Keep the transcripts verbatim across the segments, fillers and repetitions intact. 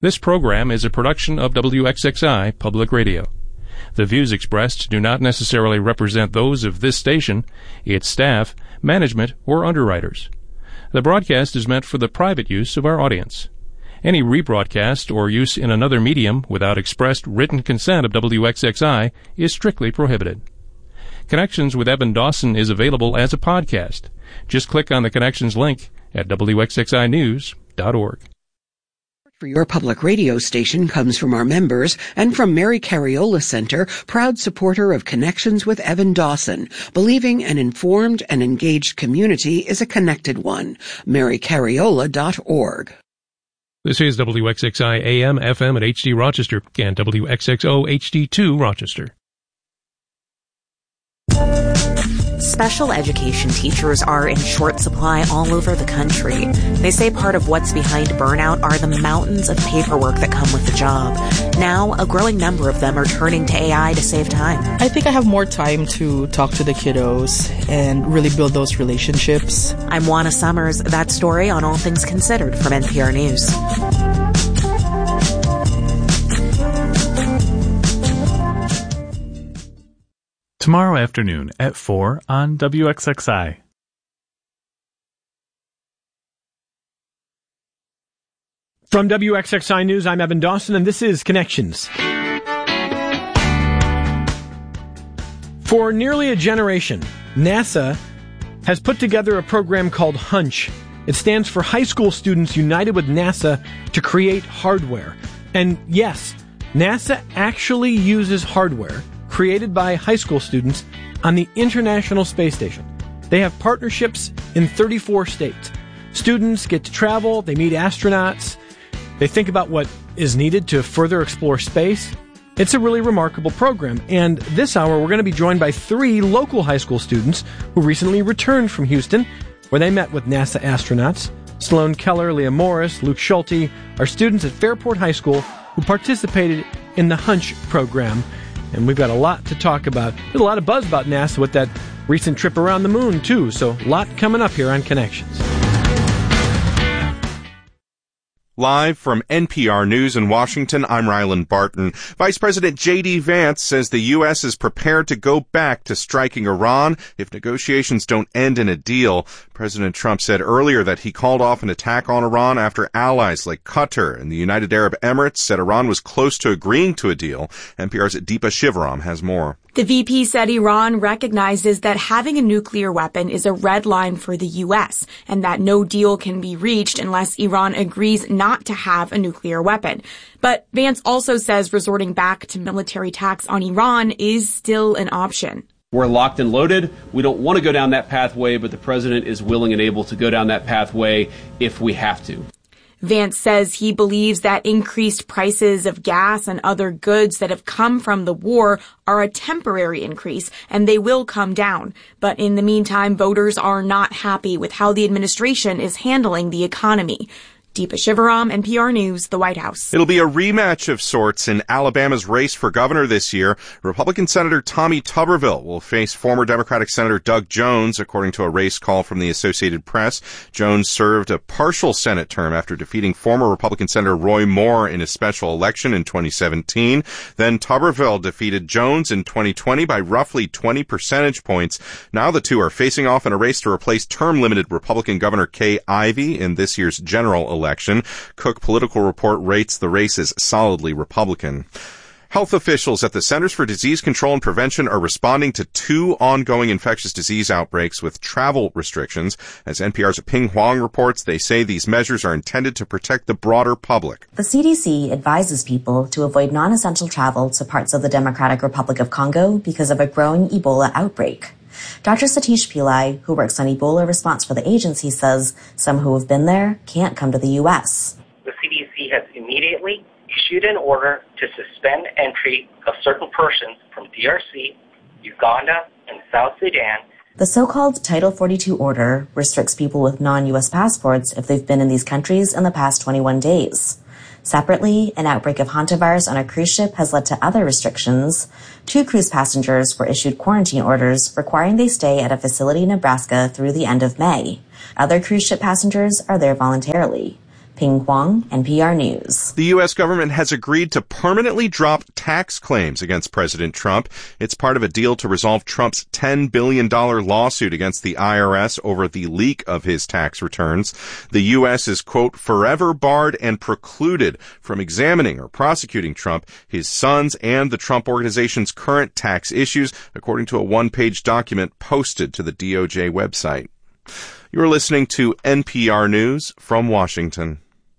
This program is a production of W X X I Public Radio. The views expressed do not necessarily represent those of this station, its staff, management, or underwriters. The broadcast is meant for the private use of our audience. Any rebroadcast or use in another medium without expressed written consent of W X X I is strictly prohibited. Connections with Evan Dawson is available as a podcast. Just click on the Connections link at W X X I news dot org. For your public radio station comes from our members and from Mary Cariola Center, proud supporter of Connections with Evan Dawson, believing an informed and engaged community is a connected one. mary cariola dot org. This is W X X I A M, F M at H D Rochester and W X X O H D two Rochester. Special education teachers are in short supply all over the country. They say part of what's behind burnout are the mountains of paperwork that come with the job. Now, a growing number of them are turning to A I to save time. I think I have more time to talk to the kiddos and really build those relationships. I'm Juana Summers. That story on All Things Considered from N P R News. Tomorrow afternoon at four on W X X I. From W X X I News, I'm Evan Dawson, and this is Connections. For nearly a generation, NASA has put together a program called HUNCH. It stands for High School Students United with NASA to Create Hardware. And yes, NASA actually uses hardware created by high school students on the International Space Station. They have partnerships in thirty-four states. Students get to travel, they meet astronauts, they think about what is needed to further explore space. It's a really remarkable program, and this hour we're going to be joined by three local high school students who recently returned from Houston, where they met with NASA astronauts. Sloan Keller, Leah Morris, Luke Schulte are students at Fairport High School who participated in the HUNCH program. And we've got a lot to talk about. There's a lot of buzz about NASA with that recent trip around the moon, too. So a lot coming up here on Connections. Live from N P R News in Washington, I'm Ryland Barton. Vice President J D Vance says the U S is prepared to go back to striking Iran if negotiations don't end in a deal. President Trump said earlier that he called off an attack on Iran after allies like Qatar and the United Arab Emirates said Iran was close to agreeing to a deal. N P R's Deepa Shivaram has more. The V P said Iran recognizes that having a nuclear weapon is a red line for the U S and that no deal can be reached unless Iran agrees not to have a nuclear weapon. But Vance also says resorting back to military attacks on Iran is still an option. We're locked and loaded. We don't want to go down that pathway, but the president is willing and able to go down that pathway if we have to. Vance says he believes that increased prices of gas and other goods that have come from the war are a temporary increase, and they will come down. But in the meantime, voters are not happy with how the administration is handling the economy. Deepa Shivaram, N P R News, the White House. It'll be a rematch of sorts in Alabama's race for governor this year. Republican Senator Tommy Tuberville will face former Democratic Senator Doug Jones, according to a race call from the Associated Press. Jones served a partial Senate term after defeating former Republican Senator Roy Moore in a special election in twenty seventeen. Then Tuberville defeated Jones in twenty twenty by roughly twenty percentage points. Now the two are facing off in a race to replace term-limited Republican Governor Kay Ivey in this year's general election. Election. Cook Political Report rates the race as solidly Republican. Health officials at the Centers for Disease Control and Prevention are responding to two ongoing infectious disease outbreaks with travel restrictions. As N P R's Ping Huang reports, they say these measures are intended to protect the broader public. The C D C advises people to avoid non-essential travel to parts of the Democratic Republic of Congo because of a growing Ebola outbreak. Doctor Satish Pillai, who works on Ebola response for the agency, says some who have been there can't come to the U S. The C D C has immediately issued an order to suspend entry of certain persons from D R C, Uganda, and South Sudan. The so-called Title forty-two order restricts people with non-U S passports if they've been in these countries in the past twenty-one days. Separately, an outbreak of hantavirus on a cruise ship has led to other restrictions. Two cruise passengers were issued quarantine orders requiring they stay at a facility in Nebraska through the end of May. Other cruise ship passengers are there voluntarily. Ping Huang, N P R News. The U S government has agreed to permanently drop tax claims against President Trump. It's part of a deal to resolve Trump's ten billion dollars lawsuit against the I R S over the leak of his tax returns. The U S is, quote, forever barred and precluded from examining or prosecuting Trump, his sons, and the Trump Organization's current tax issues, according to a one-page document posted to the D O J website. You're listening to N P R News from Washington.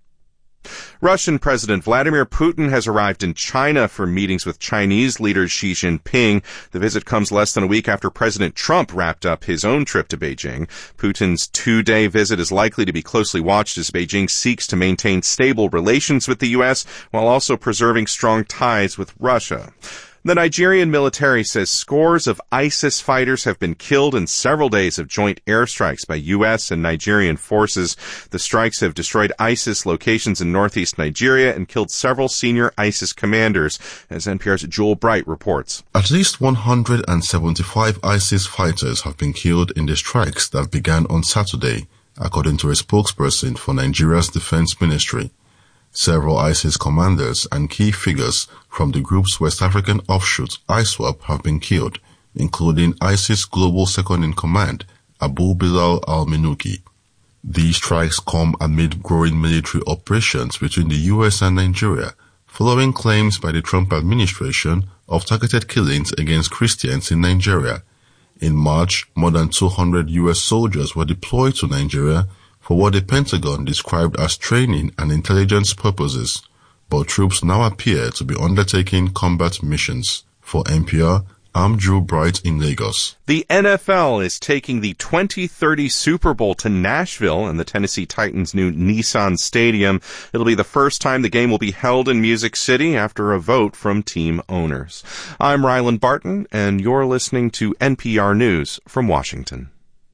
Russian President Vladimir Putin has arrived in China for meetings with Chinese leader Xi Jinping. The visit comes less than a week after President Trump wrapped up his own trip to Beijing. Putin's two-day visit is likely to be closely watched as Beijing seeks to maintain stable relations with the U S while also preserving strong ties with Russia. The Nigerian military says scores of ISIS fighters have been killed in several days of joint airstrikes by U S and Nigerian forces. The strikes have destroyed ISIS locations in northeast Nigeria and killed several senior ISIS commanders, as N P R's Joel Bright reports. At least one hundred seventy-five ISIS fighters have been killed in the strikes that began on Saturday, according to a spokesperson for Nigeria's defense ministry. Several ISIS commanders and key figures from the group's West African offshoot, I SWAP, have been killed, including ISIS Global Second-in-Command, Abu Bilal al-Minuki. These strikes come amid growing military operations between the U S and Nigeria, following claims by the Trump administration of targeted killings against Christians in Nigeria. In March, more than two hundred U S soldiers were deployed to Nigeria for what the Pentagon described as training and intelligence purposes, but troops now appear to be undertaking combat missions. For N P R, I'm Drew Bright in Lagos. The N F L is taking the twenty thirty Super Bowl to Nashville and the Tennessee Titans' new Nissan Stadium. It'll be the first time the game will be held in Music City after a vote from team owners. I'm Ryland Barton, and you're listening to N P R News from Washington.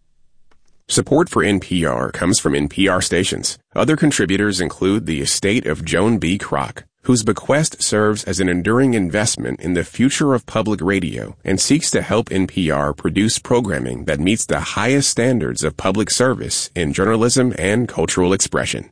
Support for N P R comes from N P R stations. Other contributors include the estate of Joan B. Kroc, whose bequest serves as an enduring investment in the future of public radio and seeks to help N P R produce programming that meets the highest standards of public service in journalism and cultural expression.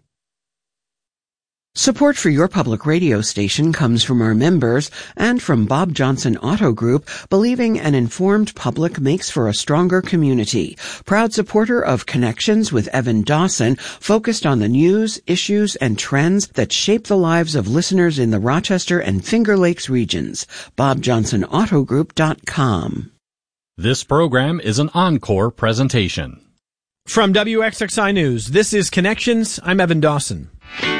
Support for your public radio station comes from our members and from Bob Johnson Auto Group, believing an informed public makes for a stronger community. Proud supporter of Connections with Evan Dawson, focused on the news, issues, and trends that shape the lives of listeners in the Rochester and Finger Lakes regions. bob johnson auto group dot com. This program is an encore presentation. From W X X I News, this is Connections. I'm Evan Dawson.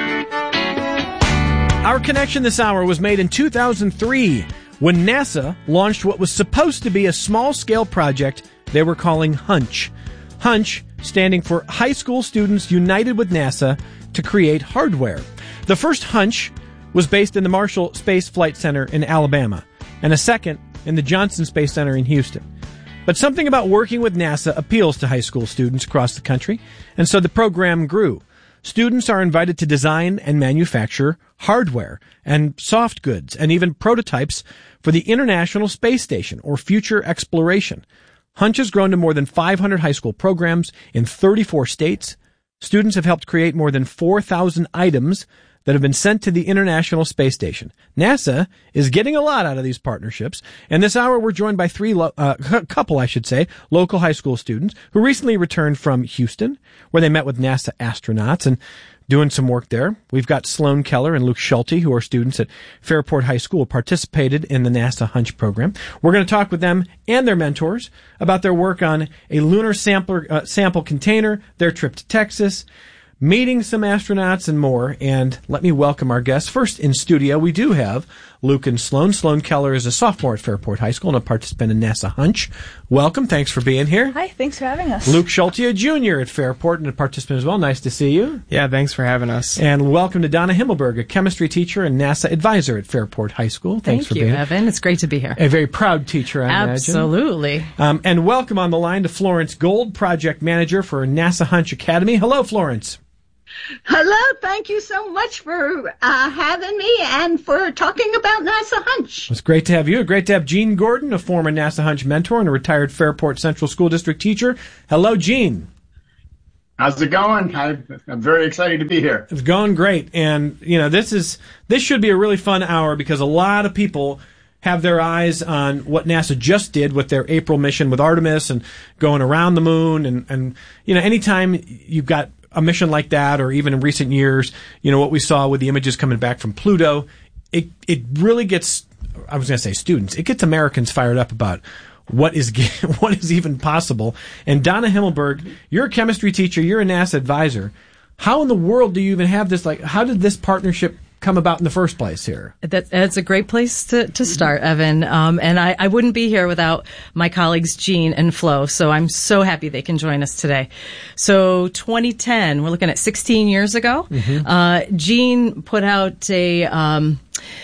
Our connection this hour was made in two thousand three when NASA launched what was supposed to be a small-scale project they were calling HUNCH. HUNCH standing for High School Students United with NASA to Create Hardware. The first HUNCH was based in the Marshall Space Flight Center in Alabama, and a second in the Johnson Space Center in Houston. But something about working with NASA appeals to high school students across the country, and so the program grew. Students are invited to design and manufacture hardware and soft goods and even prototypes for the International Space Station or future exploration. HUNCH has grown to more than five hundred high school programs in thirty-four states. Students have helped create more than four thousand items that have been sent to the International Space Station. NASA is getting a lot out of these partnerships, and this hour we're joined by three, lo- uh, couple, I should say, local high school students who recently returned from Houston, where they met with NASA astronauts and doing some work there. We've got Sloan Keller and Luke Schulte, who are students at Fairport High School, participated in the NASA HUNCH program. We're going to talk with them and their mentors about their work on a lunar sampler, uh, sample container, their trip to Texas, meeting some astronauts, and more. And let me welcome our guests. First in studio, we do have Luke and Sloan. Sloan Keller is a sophomore at Fairport High School and a participant in NASA HUNCH. Welcome. Thanks for being here. Hi. Thanks for having us. Luke Schulte, a junior at Fairport and a participant as well. Nice to see you. Yeah, thanks for having us. And welcome to Donna Himmelberg, a chemistry teacher and NASA advisor at Fairport High School. Thanks Thank for you, being Evan. It's great to be here. A very proud teacher, I Absolutely. imagine. Absolutely. Um, and welcome on the line to Florence Gold, project manager for NASA HUNCH Academy. Hello, Florence. Hello, thank you so much for uh, having me and for talking about NASA HUNCH. It's great to have you. Great to have Jean Gordon, a former NASA HUNCH mentor and a retired Fairport Central School District teacher. Hello, Jean. How's it going? I, I'm very excited to be here. It's going great. And, you know, this is this should be a really fun hour because a lot of people have their eyes on what NASA just did with their April mission with Artemis and going around the moon. And, and you know, anytime you've got a mission like that, or even in recent years, you know, what we saw with the images coming back from Pluto, it it really gets, I was going to say students, it gets Americans fired up about what is what is even possible. And Donna Himmelberg, you're a chemistry teacher, you're a NASA advisor. How in the world do you even have this, like, how did this partnership come about in the first place here? That, that's a great place to, to start, Evan. Um, and I, I wouldn't be here without my colleagues Jean and Flo. So I'm so happy they can join us today. So twenty ten, we're looking at sixteen years ago. Mm-hmm. Uh, Jean put out a, um,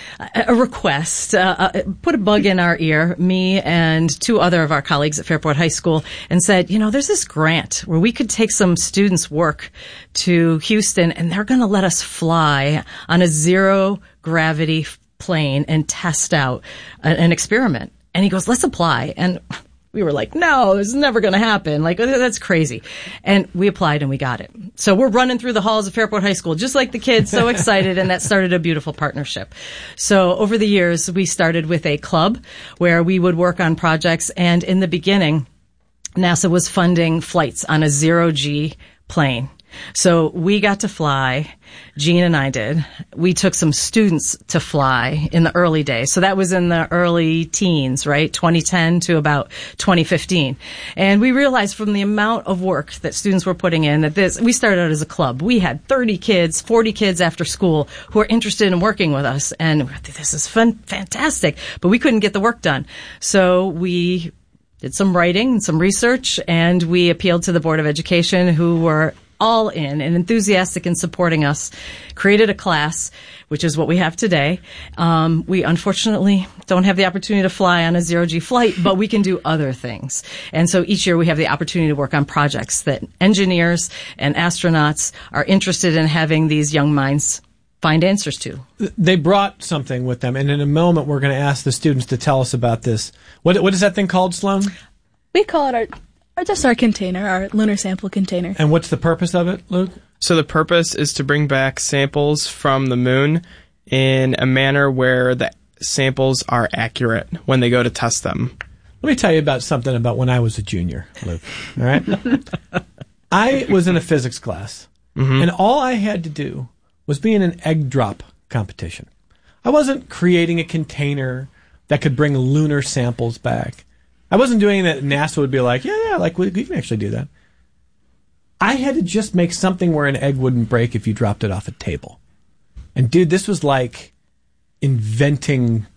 a request, uh, put a bug in our ear, me and two other of our colleagues at Fairport High School, and said, you know, there's this grant where we could take some students' work to Houston and they're going to let us fly on a zero gravity plane and test out an experiment. And he goes, let's apply. And we were like, no, this is never going to happen. Like, that's crazy. And we applied and we got it. So we're running through the halls of Fairport High School, just like the kids, so excited. And that started a beautiful partnership. So over the years, we started with a club where we would work on projects. And in the beginning, NASA was funding flights on a zero G plane. So we got to fly. Jean and I did. We took some students to fly in the early days. So that was in the early teens, right? twenty ten to about twenty fifteen. And we realized from the amount of work that students were putting in that this, we started out as a club. We had thirty kids, forty kids after school who were interested in working with us. And this is fun, fantastic. But we couldn't get the work done. So we did some writing and some research, and we appealed to the Board of Education, who were all in and enthusiastic in supporting us, created a class, which is what we have today. Um, we unfortunately don't have the opportunity to fly on a zero-G flight, but we can do other things. And so each year we have the opportunity to work on projects that engineers and astronauts are interested in having these young minds find answers to. They brought something with them, and in a moment we're going to ask the students to tell us about this. What, what is that thing called, Sloan? We call it our... Or just our container, our lunar sample container. And what's the purpose of it, Luke? So the purpose is to bring back samples from the moon in a manner where the samples are accurate when they go to test them. Let me tell you about something about when I was a junior, Luke. All right? I was in a physics class, mm-hmm. and all I had to do was be in an egg drop competition. I wasn't creating a container that could bring lunar samples back. I wasn't doing that. NASA would be like, yeah, yeah, like we, we can actually do that. I had to just make something where an egg wouldn't break if you dropped it off a table. And dude, this was like inventing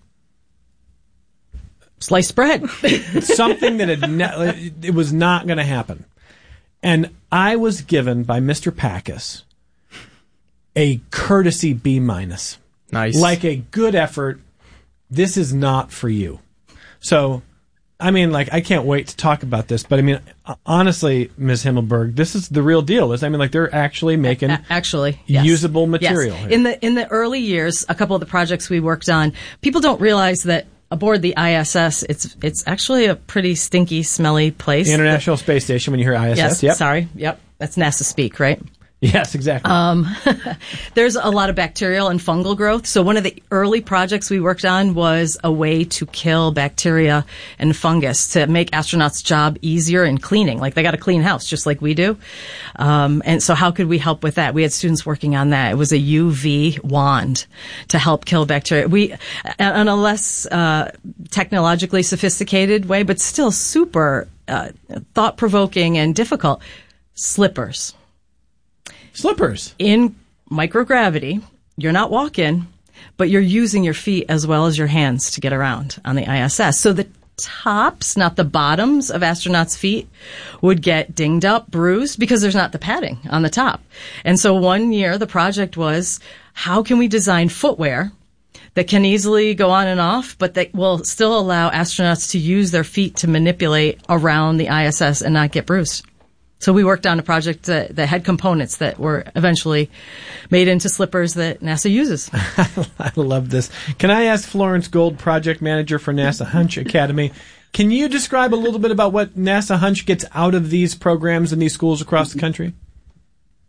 sliced bread. Something that had ne- it was not going to happen. And I was given by Mister Packus a courtesy B minus. Nice. Like a good effort. This is not for you. So, I mean, like, I can't wait to talk about this, but I mean, honestly, Miz Himmelberg, this is the real deal. Is I mean, like, they're actually making actually yes. usable material. Yes. In the in the early years, a couple of the projects we worked on, people don't realize that aboard the I S S, it's it's actually a pretty stinky, smelly place. The International that, Space Station. When you hear I S S, yes, yep. Sorry, yep, that's NASA speak, right? Yes, exactly. Um, there's a lot of bacterial and fungal growth. So one of the early projects we worked on was a way to kill bacteria and fungus to make astronauts' job easier in cleaning. Like, they got a clean house just like we do. Um, and so how could we help with that? We had students working on that. It was a U V wand to help kill bacteria. We, on a less uh, technologically sophisticated way, but still super uh, thought-provoking and difficult, slippers. Slippers. In microgravity, you're not walking, but you're using your feet as well as your hands to get around on the I S S. So the tops, not the bottoms of astronauts' feet, would get dinged up, bruised, because there's not the padding on the top. And so one year the project was, how can we design footwear that can easily go on and off, but that will still allow astronauts to use their feet to manipulate around the I S S and not get bruised? So we worked on a project that, that had components that were eventually made into slippers that NASA uses. I love this. Can I ask Florence Gold, project manager for NASA Hunch Academy, can you describe a little bit about what NASA Hunch gets out of these programs in these schools across the country?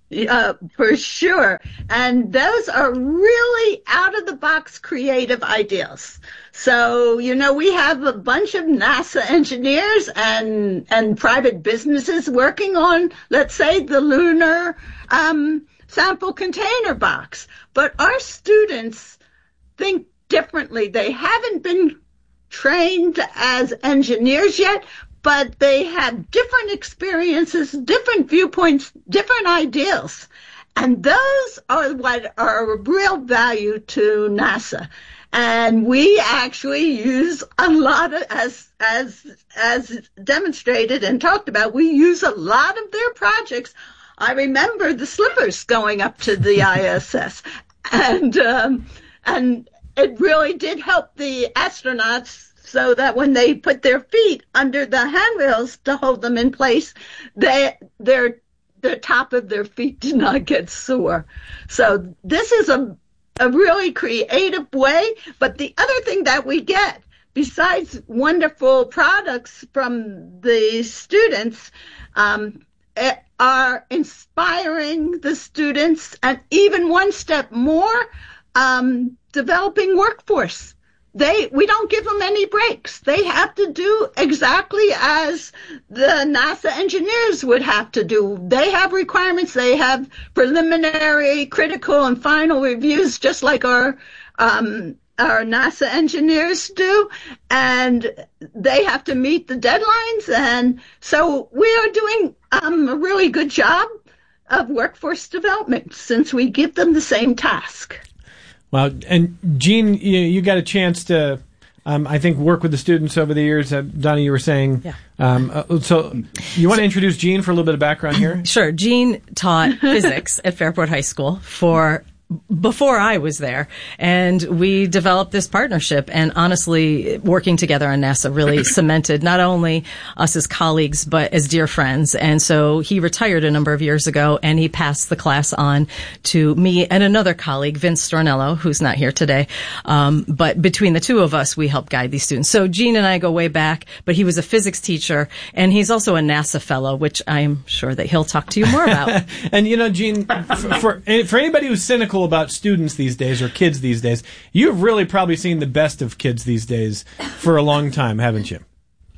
Uh, for sure. And those are really out-of-the-box creative ideas. So, you know, we have a bunch of NASA engineers and and private businesses working on, let's say, the lunar um, sample container box. But our students think differently. They haven't been trained as engineers yet, but they have different experiences, different viewpoints, different ideals. And those are what are of real value to NASA. And we actually use a lot of, as, as, as demonstrated and talked about, we use a lot of their projects. I remember the slippers going up to the I S S. And, um, and it really did help the astronauts so that when they put their feet under the handrails to hold them in place, they, their, the top of their feet did not get sore. So this is a, a really creative way. But the other thing that we get, besides wonderful products from the students, um, are inspiring the students, and even one step more, um, developing workforce. They, we don't give them any breaks. They have to do exactly as the NASA engineers would have to do. They have requirements. They have preliminary, critical, and final reviews, just like our, um, our NASA engineers do. And they have to meet the deadlines. And so we are doing, um, a really good job of workforce development since we give them the same task. Well, and Jean, you, you got a chance to, um, I think, work with the students over the years. Uh, Donna, you were saying. Yeah. Um, uh, so you want to introduce Jean for a little bit of background here? Sure. Jean taught physics at Fairport High School for before I was there, and we developed this partnership, and honestly, working together on NASA really cemented not only us as colleagues, but as dear friends. And so he retired a number of years ago, and he passed the class on to me and another colleague, Vince Stornello, who's not here today. Um, but between the two of us, we help guide these students. So Gene and I go way back, but he was a physics teacher, and he's also a NASA fellow, which I'm sure that he'll talk to you more about. And you know, Gene, for, for, for anybody who's cynical about students these days or kids these days, you've really probably seen the best of kids these days for a long time, haven't you?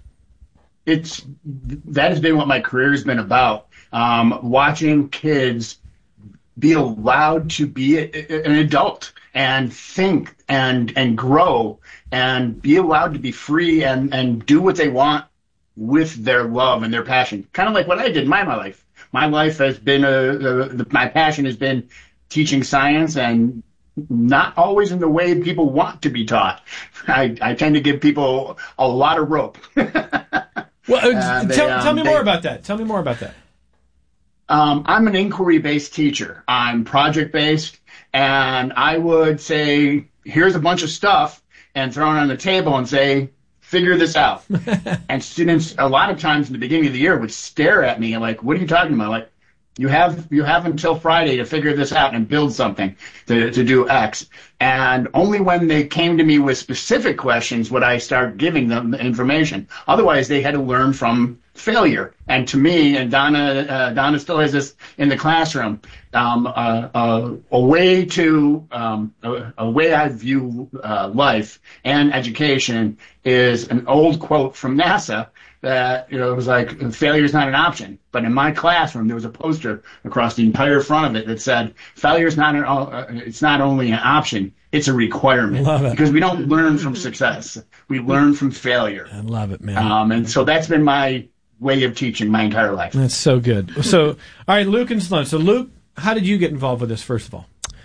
It's that has been what my career has been about. Um, watching kids be allowed to be a, a, an adult and think and and grow and be allowed to be free and, and do what they want with their love and their passion. Kind of like what I did in my, my life. My life has been, a, a, a, my passion has been teaching science, and not always in the way people want to be taught. I, I tend to give people a lot of rope. Well, uh, they, tell, um, tell me they, more about that. Tell me more about that. Um, I'm an inquiry-based teacher. I'm project-based, and I would say, here's a bunch of stuff, and throw it on the table and say, figure this out. And students, a lot of times in the beginning of the year, would stare at me and like, what are you talking about? Like, You have you have until Friday to figure this out and build something to, to do X. And only when they came to me with specific questions would I start giving them the information. Otherwise, they had to learn from failure. And to me, and Donna uh, Donna still has this in the classroom, um, uh, uh, a way to um, a, a way I view uh, life and education is an old quote from NASA. That, you know, it was like, failure is not an option. But in my classroom, there was a poster across the entire front of it that said, failure is not an, uh, it's not only an option, it's a requirement. Love it. Because we don't learn from success. We learn from failure. I love it, man. Um, and so that's been my way of teaching my entire life. That's so good. So, all right, Luke and Sloan. So, Luke, how did you get involved with this, first of all?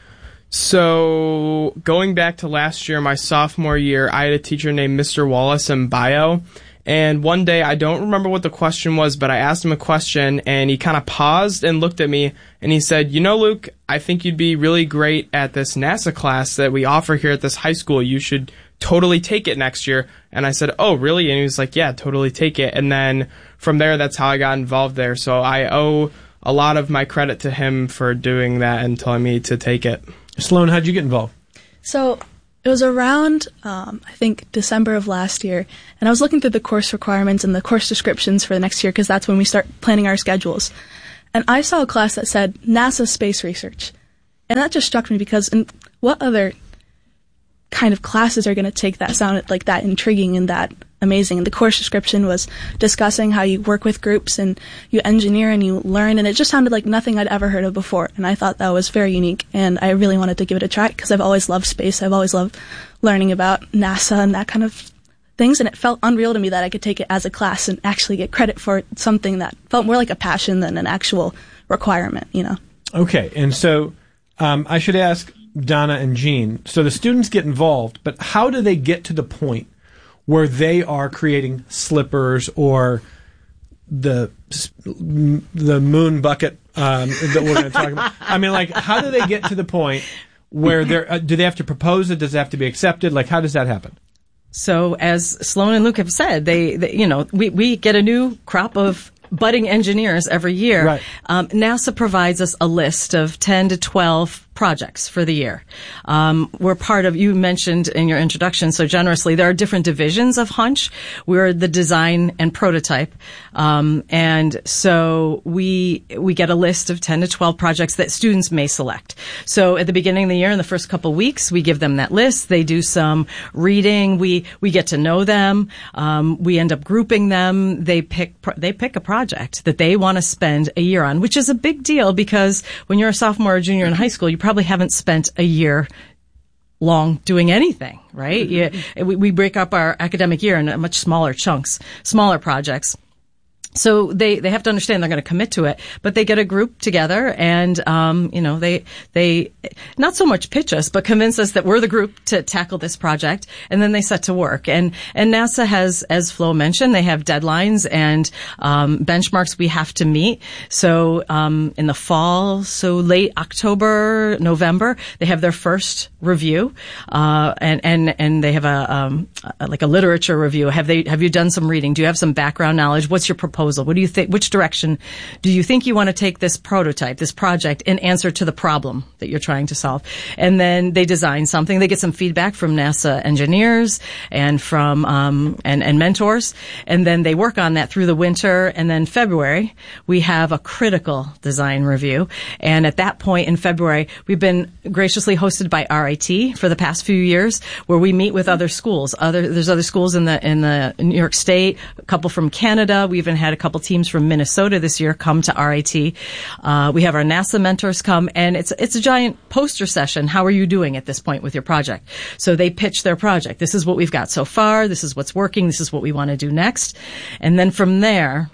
So, going back to last year, my sophomore year, I had a teacher named Mister Wallace in bio. And one day, I don't remember what the question was, but I asked him a question, and he kind of paused and looked at me, and he said, you know, Luke, I think you'd be really great at this NASA class that we offer here at this high school. You should totally take it next year. And I said, oh, really? And he was like, yeah, totally take it. And then from there, that's how I got involved there. So I owe a lot of my credit to him for doing that and telling me to take it. Sloan, how'd you get involved? So it was around, um, I think, December of last year, and I was looking through the course requirements and the course descriptions for the next year because that's when we start planning our schedules. and I saw a class that said NASA space research. And that just struck me because in what other kind of classes are going to take that sounded like that intriguing and that amazing? And the course description was discussing how you work with groups and you engineer and you learn, and it just sounded like nothing I'd ever heard of before. And I thought that was very unique, and I really wanted to give it a try because I've always loved space. I've always loved learning about NASA and that kind of things, and it felt unreal to me that I could take it as a class and actually get credit for something that felt more like a passion than an actual requirement, you know. Okay, and so um, I should ask Donna and Jean, so the students get involved, but how do they get to the point where they are creating slippers or the the moon bucket um, that we're going to talk about? I mean, like, how do they get to the point where they're, uh, do they have to propose it? Does it have to be accepted? Like, how does that happen? So as Sloan and Luke have said, they, they you know, we, we get a new crop of budding engineers every year. Right. Um, NASA provides us a list of ten to twelve projects for the year. Um, we're part of, you mentioned in your introduction so generously, there are different divisions of Hunch. We're the design and prototype. Um, and so we, we get a list of ten to twelve projects that students may select. So at the beginning of the year, in the first couple of weeks, we give them that list. They do some reading. We, we get to know them. Um, we end up grouping them. They pick, they pick a project that they want to spend a year on, which is a big deal because when you're a sophomore or junior in high school, you probably haven't spent a year long doing anything, right? Mm-hmm. Yeah, we, we break up our academic year in much smaller chunks, smaller projects. So they, they have to understand they're going to commit to it, but they get a group together and, um, you know, they, they not so much pitch us, but convince us that we're the group to tackle this project. And then they set to work. And, and NASA has, as Flo mentioned, they have deadlines and, um, benchmarks we have to meet. So, um, in the fall, so late October, November, they have their first review, uh, and, and, and they have a, um, a, like a literature review. Have they, have you done some reading? Do you have some background knowledge? What's your proposal? What do you think? Which direction do you think you want to take this prototype, this project, in answer to the problem that you're trying to solve? And then they design something. They get some feedback from NASA engineers and from um, and, and mentors, and then they work on that through the winter. And then February, we have a critical design review. And at that point in February, we've been graciously hosted by R I T for the past few years, where we meet with other schools. Other there's other schools in the in the New York State, a couple from Canada. We even had a couple teams from Minnesota this year come to R I T. Uh, we have our NASA mentors come, and it's it's a giant poster session. How are you doing at this point with your project? So they pitch their project. This is what we've got so far. This is what's working. This is what we want to do next. And then from there,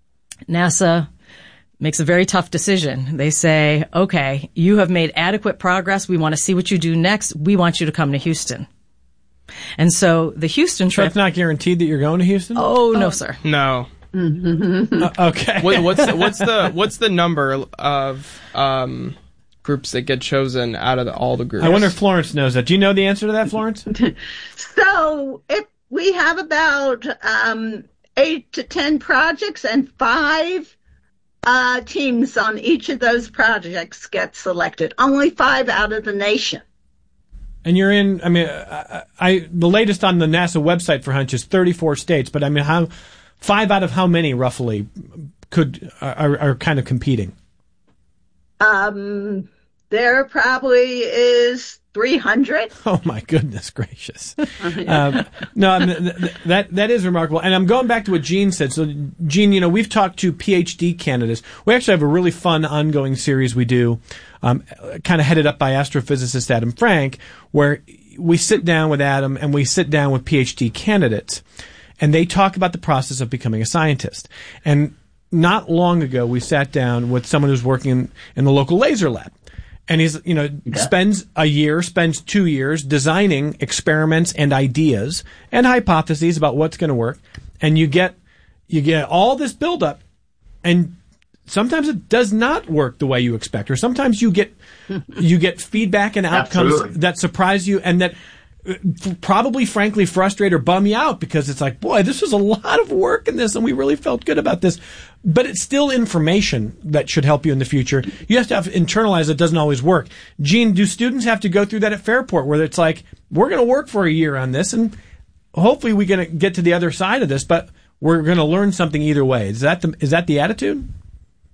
NASA makes a very tough decision. They say, okay, you have made adequate progress. We want to see what you do next. We want you to come to Houston. And so the Houston trip... So it's not guaranteed that you're going to Houston? Oh, no, sir. No. uh, okay. what, what's the, what's the what's the number of um, groups that get chosen out of the, all the groups? I wonder if Florence knows that. Do you know the answer to that, Florence? So if we have about um, eight to ten projects, and five uh, teams on each of those projects get selected. Only five out of the nation. And you're in. I mean, I, I the latest on the NASA website for Hunch is thirty-four states. But I mean, how? Five out of how many, roughly, could are, are kind of competing? Um, there probably is three hundred. Oh, my goodness gracious. um, no, I mean, th- that that is remarkable. And I'm going back to what Jean said. So, Jean, you know, we've talked to PhD candidates. We actually have a really fun ongoing series we do, um, kind of headed up by astrophysicist Adam Frank, where we sit down with Adam and we sit down with PhD candidates. And they talk about the process of becoming a scientist. And not long ago, we sat down with someone who's working in, in the local laser lab. And he's, you know, yeah. spends a year, spends two years designing experiments and ideas and hypotheses about what's going to work. And you get, you get all this buildup, and sometimes it does not work the way you expect, or sometimes you get, you get feedback and outcomes Absolutely. that surprise you and that probably frankly frustrate or bum you out, because it's like, boy, this was a lot of work in this and we really felt good about this. But it's still information that should help you in the future. You have to have internalize it doesn't always work. Jean, do students have to go through that at Fairport, where it's like, we're going to work for a year on this and hopefully we're going to get to the other side of this, but we're going to learn something either way? Is that the, is that the attitude?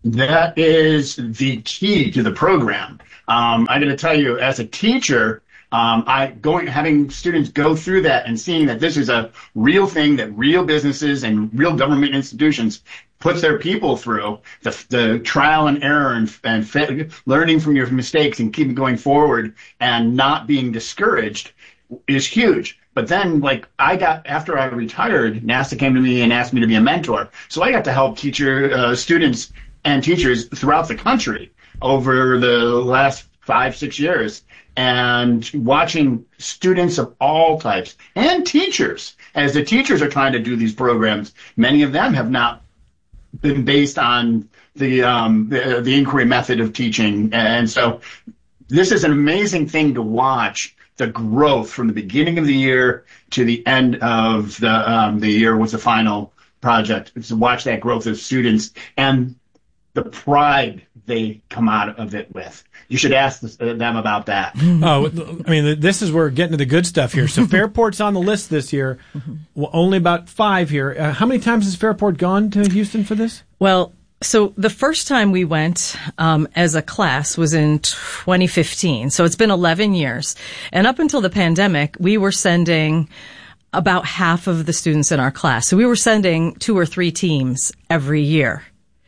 That is the key to the program. Um, I'm going to tell you, as a teacher, um, I going having students go through that and seeing that this is a real thing that real businesses and real government institutions put their people through, the, the trial and error and, and fa- learning from your mistakes and keeping going forward and not being discouraged is huge. But then, like, I got, after I retired, NASA came to me and asked me to be a mentor. So I got to help teacher uh, students and teachers throughout the country over the last five, six years. And watching students of all types and teachers, as the teachers are trying to do these programs, many of them have not been based on the, um, the, the inquiry method of teaching. And so this is an amazing thing to watch, the growth from the beginning of the year to the end of the, um, the year with the final project. To watch that growth of students and the pride they come out of it with. You should ask them about that. Oh, I mean, this is where we're getting to the good stuff here. So Fairport's on the list this year. Well, only about five here. Uh, how many times has Fairport gone to Houston for this? Well, so the first time we went um, as a class was in twenty fifteen. So it's been eleven years. And up until the pandemic, we were sending about half of the students in our class. So we were sending two or three teams every year.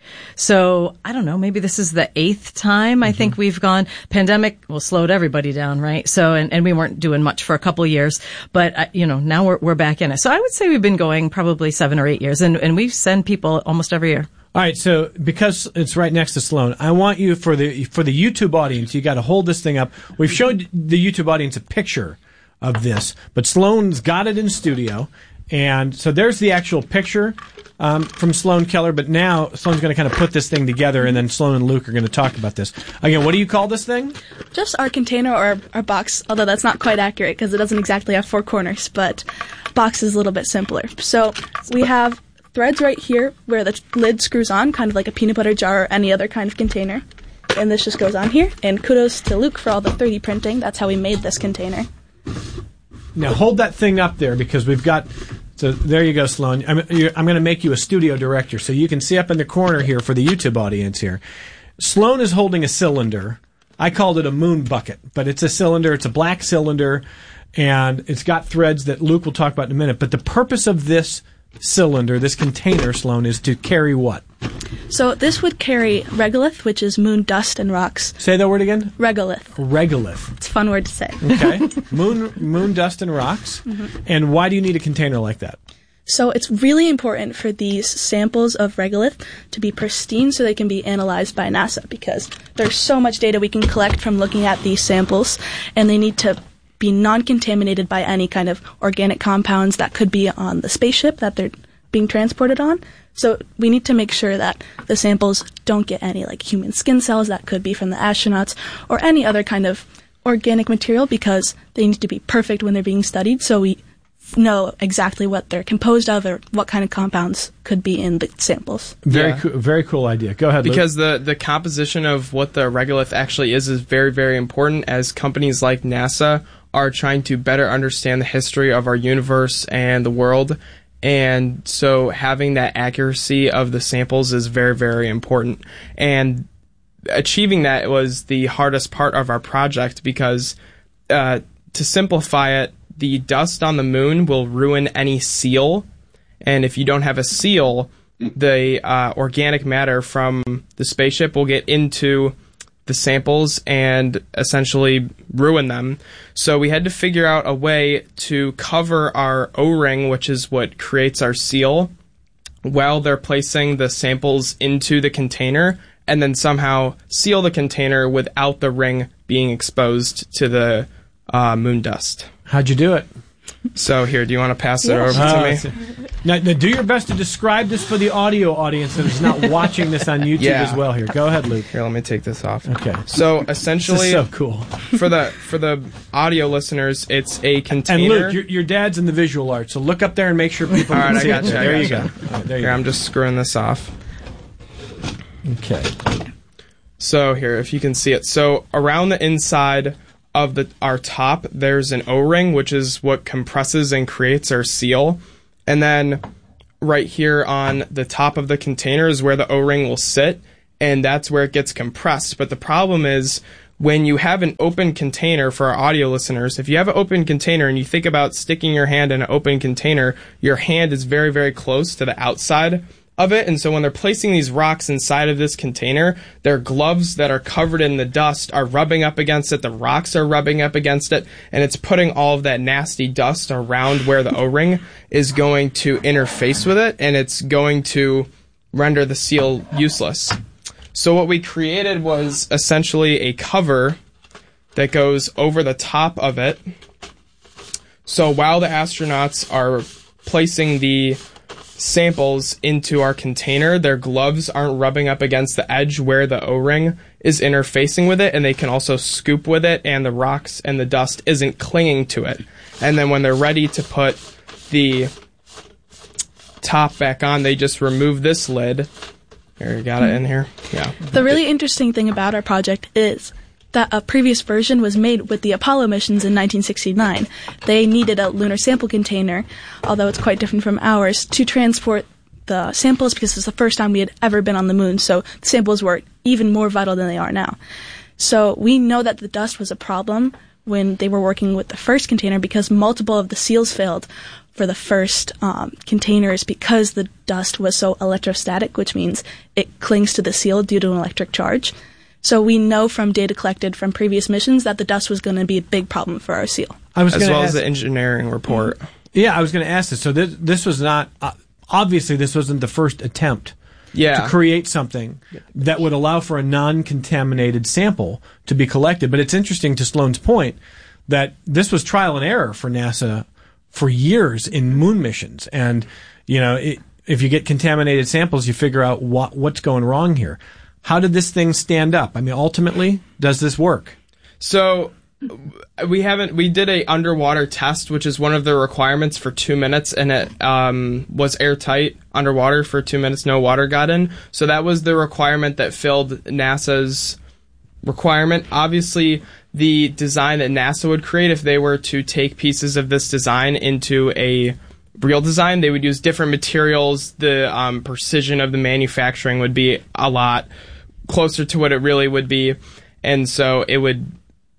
So I don't know, maybe this is the eighth time I mm-hmm. think we've gone. Pandemic, well, slowed everybody down, right? So, and, and we weren't doing much for a couple of years, but uh, you know, now we're, we're back in it. So I would say we've been going probably seven or eight years, and, and we send people almost every year. All right, so because it's right next to Sloan, I want you, for the for the YouTube audience, you got to hold this thing up. We've showed the YouTube audience a picture of this, but Sloan's got it in studio, and so there's the actual picture um, from Sloan Keller, but now Sloan's going to kind of put this thing together, and then Sloan and Luke are going to talk about this. Again, what do you call this thing? Just our container or our box, although that's not quite accurate because it doesn't exactly have four corners, but box is a little bit simpler. So we have threads right here where the lid screws on, kind of like a peanut butter jar or any other kind of container. And this just goes on here. And kudos to Luke for all the three D printing. That's how we made this container. Now hold that thing up there because we've got... So there you go, Sloan. I'm, I'm going to make you a studio director so you can see up in the corner here for the YouTube audience here. Sloan is holding a cylinder. I called it a moon bucket, but it's a cylinder. It's a black cylinder, and it's got threads that Luke will talk about in a minute. But the purpose of this cylinder, this container, Sloan, is to carry what? So this would carry regolith, which is moon dust and rocks. Say that word again? Regolith. Regolith. It's a fun word to say. Okay. moon moon dust and rocks. Mm-hmm. And why do you need a container like that? So it's really important for these samples of regolith to be pristine so they can be analyzed by NASA, because there's so much data we can collect from looking at these samples, and they need to be non-contaminated by any kind of organic compounds that could be on the spaceship that they're being transported on. So we need to make sure that the samples don't get any like human skin cells that could be from the astronauts or any other kind of organic material, because they need to be perfect when they're being studied so we know exactly what they're composed of or what kind of compounds could be in the samples. Very Yeah. cool, very cool idea. Go ahead, Luke. Because the, the composition of what the regolith actually is is very, very important, as companies like NASA are trying to better understand the history of our universe and the world. And so having that accuracy of the samples is very, very important. And achieving that was the hardest part of our project because, uh, to simplify it, the dust on the moon will ruin any seal. And if you don't have a seal, the uh, organic matter from the spaceship will get into the samples and essentially ruin them. So we had to figure out a way to cover our O-ring, which is what creates our seal, while they're placing the samples into the container, and then somehow seal the container without the ring being exposed to the uh, moon dust. How'd you do it? So here, do you want to pass it Yeah. over Uh, to me? Now, now, do your best to describe this for the audio audience that is not watching this on YouTube Yeah. as well. Here, go ahead, Luke. Here, let me take this off. Okay. So essentially, This is so cool. for the for the audio listeners, it's a container. And Luke, your, your dad's in the visual arts, so look up there and make sure people All can right, I see got it. you. I There got you you. go. All right, there you Here, go. I'm just screwing this off. Okay. So here, if you can see it. So around the inside of the our top, there's an O-ring, which is what compresses and creates our seal. And then right here on the top of the container is where the O-ring will sit. and that's where it gets compressed. But the problem is, when you have an open container, for our audio listeners, if you have an open container and you think about sticking your hand in an open container, your hand is very, very close to the outside of it. And so when they're placing these rocks inside of this container, their gloves that are covered in the dust are rubbing up against it. The rocks are rubbing up against it. And it's putting all of that nasty dust around where the O-ring is going to interface with it. And it's going to render the seal useless. So what we created was essentially a cover that goes over the top of it. So while the astronauts are placing the samples into our container, their gloves aren't rubbing up against the edge where the O-ring is interfacing with it, and they can also scoop with it, and the rocks and the dust isn't clinging to it. And then when they're ready to put the top back on, they just remove this lid. Here, you got it in here? Yeah. The really interesting thing about our project is that a previous version was made with the Apollo missions in nineteen sixty-nine. They needed a lunar sample container, although it's quite different from ours, to transport the samples because it's the first time we had ever been on the moon, so the samples were even more vital than they are now. So we know that the dust was a problem when they were working with the first container because multiple of the seals failed for the first um, containers because the dust was so electrostatic, which means it clings to the seal due to an electric charge. So we know from data collected from previous missions that the dust was going to be a big problem for our seal. I was as well ask, as the engineering report. Yeah, I was going to ask this. So this, this was not, uh, obviously this wasn't the first attempt yeah. to create something that would allow for a non-contaminated sample to be collected. But it's interesting to Sloan's point that this was trial and error for NASA for years in moon missions. And, you know, it, if you get contaminated samples, you figure out what what's going wrong here. How did this thing stand up? I mean, ultimately, does this work? So we haven't, we did a underwater test, which is one of the requirements for two minutes, and it um, was airtight underwater for two minutes, no water got in. So that was the requirement that filled NASA's requirement. Obviously, the design that NASA would create, if they were to take pieces of this design into a real design, they would use different materials. The um, precision of the manufacturing would be a lot closer to what it really would be. And so it would,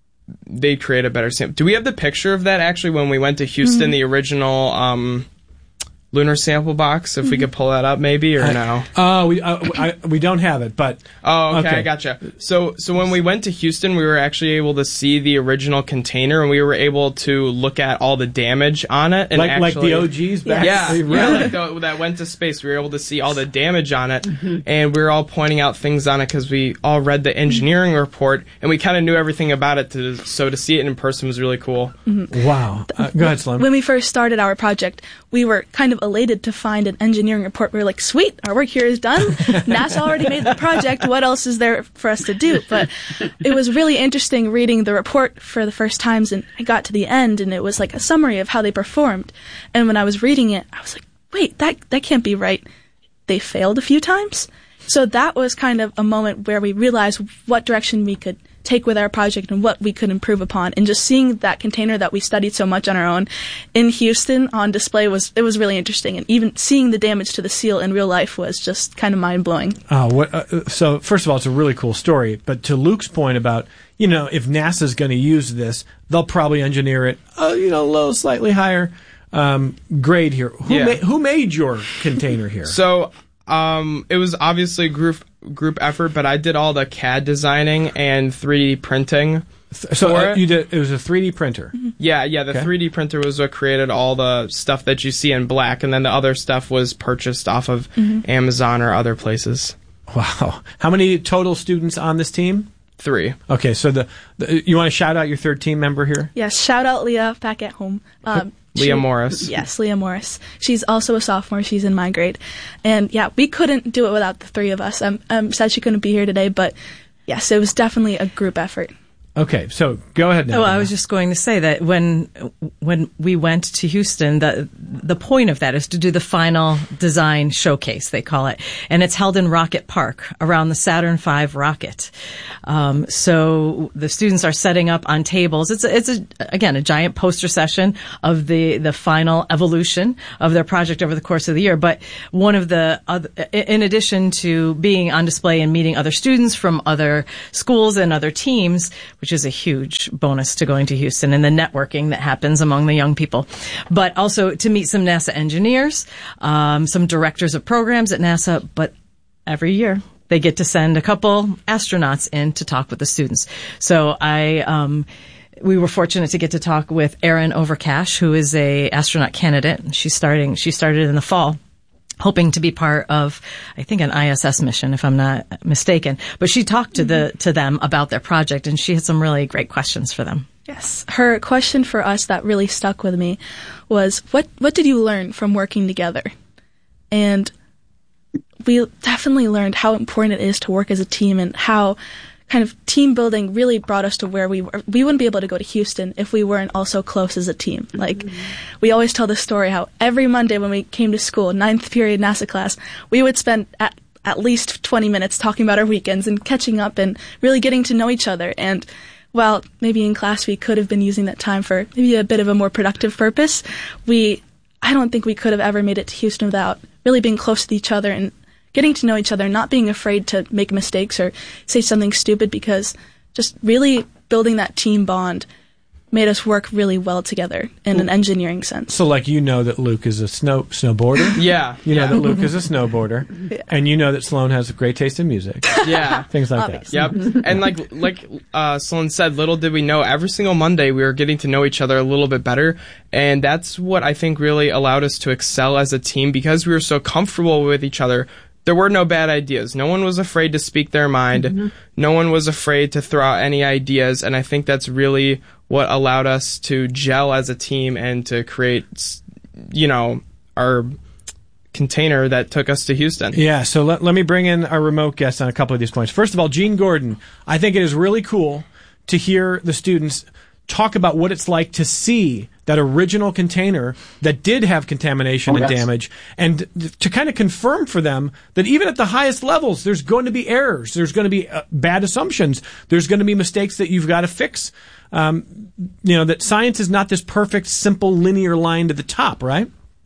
they'd create a better sample. Do we have the picture of that actually when we went to Houston, mm-hmm. the original um, lunar sample box, if mm-hmm. we could pull that up maybe, or I, no? Oh, uh, we uh, I, we don't have it, but... Oh, okay, okay, I gotcha. So so when we went to Houston, we were actually able to see the original container, and we were able to look at all the damage on it. And like, actually, like the O Gs back? Yeah, really? yeah like the, that went to space. We were able to see all the damage on it, mm-hmm. and we were all pointing out things on it because we all read the engineering report, and we kind of knew everything about it, to, so to see it in person was really cool. Mm-hmm. Wow. Uh, go ahead, Sloan. When we first started our project, we were kind of elated to find an engineering report. We were like, sweet, our work here is done. NASA already made the project. What else is there for us to do? But it was really interesting reading the report for the first times, and I got to the end, and it was like a summary of how they performed. And when I was reading it, I was like, wait, that that can't be right. They failed a few times? So that was kind of a moment where we realized what direction we could take with our project and what we could improve upon. And just seeing that container that we studied so much on our own in Houston on display was it was really interesting. And even seeing the damage to the seal in real life was just kind of mind-blowing. Oh, what, uh, so first of all, it's a really cool story. But to Luke's point about, you know, if NASA's going to use this, they'll probably engineer it, uh, you know, a little slightly higher um, grade here. Who, yeah. ma- who made your container here? So um, it was obviously a group group effort, but I did all the C A D designing and three D printing. So uh, you did. It was a three D printer. Mm-hmm. Yeah, yeah. The okay. three D printer was what created all the stuff that you see in black, and then the other stuff was purchased off of mm-hmm. Amazon or other places. Wow. How many total students on this team? Three. Okay, so the, the you want to shout out your third team member here? Yes, shout out Leah back at home. Um, Leah she, Morris. Yes, Leah Morris. She's also a sophomore. She's in my grade. And yeah, we couldn't do it without the three of us. I'm, I'm sad she couldn't be here today, but yes, it was definitely a group effort. Okay, so go ahead now. Well, I was just going to say that when when we went to Houston, the the point of that is to do the final design showcase, they call it, and it's held in Rocket Park around the Saturn five rocket. Um, so the students are setting up on tables. It's a, it's a, again a giant poster session of the the final evolution of their project over the course of the year. But one of the other, in addition to being on display and meeting other students from other schools and other teams, which is a huge bonus to going to Houston and the networking that happens among the young people. But also to meet some NASA engineers, um, some directors of programs at NASA, but every year they get to send a couple astronauts in to talk with the students. So I, um, we were fortunate to get to talk with Erin Overcash, who is a astronaut candidate. She's starting, she started in the fall, hoping to be part of, I think, an I S S mission, if I'm not mistaken. But she talked to the to them about their project, and she had some really great questions for them. Yes. Her question for us that really stuck with me was, what, what did you learn from working together? And we definitely learned how important it is to work as a team and how kind of team building really brought us to where we were. We wouldn't be able to go to Houston if we weren't also close as a team. Like, mm-hmm. we always tell the story how every Monday when we came to school, ninth period NASA class, we would spend at, at least twenty minutes talking about our weekends and catching up and really getting to know each other. And while maybe in class we could have been using that time for maybe a bit of a more productive purpose, we, I don't think we could have ever made it to Houston without really being close to each other and getting to know each other, not being afraid to make mistakes or say something stupid, because just really building that team bond made us work really well together in an engineering sense. So, like, you know that Luke is a snow snowboarder? Yeah. You know yeah. that Luke is a snowboarder. Yeah. And you know that Sloan has a great taste in music. Yeah. Things like Obviously. that. Yep. And like like uh, Sloan said, little did we know, every single Monday we were getting to know each other a little bit better. And that's what I think really allowed us to excel as a team, because we were so comfortable with each other. There were no bad ideas. No one was afraid to speak their mind. Mm-hmm. No one was afraid to throw out any ideas. And I think that's really what allowed us to gel as a team and to create, you know, our container that took us to Houston. Yeah, so let, let me bring in our remote guest on a couple of these points. First of all, Gene Gordon, I think it is really cool to hear the students talk about what it's like to see that original container that did have contamination oh, and yes. damage, and th- to kind of confirm for them that even at the highest levels, there's going to be errors, there's going to be uh, bad assumptions, there's going to be mistakes that you've got to fix. Um, you know, that science is not this perfect, simple, linear line to the top, right?